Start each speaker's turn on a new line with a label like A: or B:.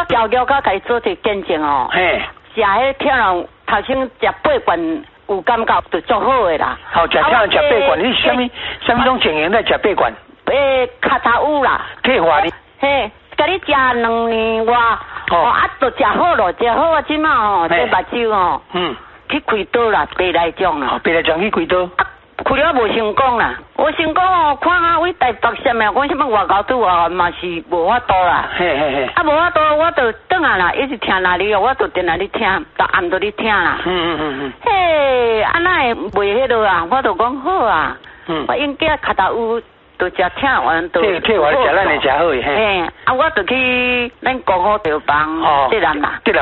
A: 我交交甲家做一见证哦。
B: 嘿。
A: 食迄跳人头先食8罐有感觉就足好的啦。
B: 好，食跳人食8罐，你什么种情形在食8罐？
A: 脚头有啦。
B: 退化哩。
A: 嘿，甲你食2年外，就食好咯，食好啊，即马哦，这目睭哦，去开刀啦，白内障啦。
B: 白内障去开刀。
A: 开了无成功啦，无成功哦，看啊，位台北县的，讲什么外交拄啊，嘛是无法度啦。
B: 嘿嘿嘿。
A: 无法度，我就转来啦，一直听哪里哦，我就定来咧听，逐暗都咧听啦。嘿，安那会袂迄落啊？我就讲好啊。我应该脚头有，就食听完就。
B: 退化你食咱会食好嘿。
A: 嘿，我就去咱公公药房，对人啦。